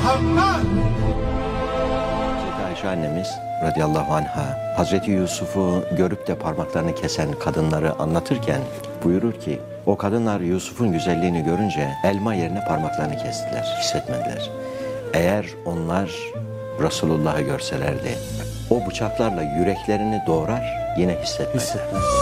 Muhammed. Hazreti Ayşe annemiz radıyallahu anha Hazreti Yusuf'u görüp de parmaklarını kesen kadınları anlatırken buyurur ki o kadınlar Yusuf'un güzelliğini görünce elma yerine parmaklarını kestiler, hissetmediler. Eğer onlar Resulullah'ı görselerdi o bıçaklarla yüreklerini doğrar yine hissetmezler.